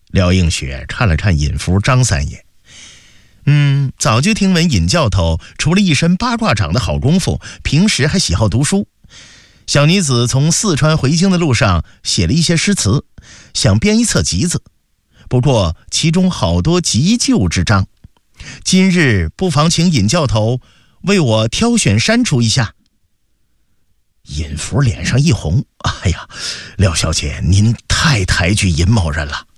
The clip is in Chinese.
廖映雪看了看尹福张三爷，早就听闻尹教头除了一身八卦掌的好功夫，平时还喜好读书。小女子从四川回京的路上写了一些诗词，想编一册集子，不过其中好多急救之章，今日不妨请尹教头为我挑选删除一下。尹福脸上一红，哎呀，廖小姐您太抬举尹某人了，